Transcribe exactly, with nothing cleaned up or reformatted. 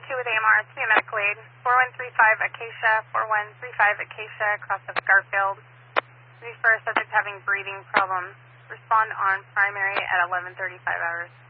two with A M R, to be a medical aid. four one three five Acacia, four one three five Acacia, across of Garfield. Refer subject having breathing problems. Respond on primary at eleven thirty-five hours.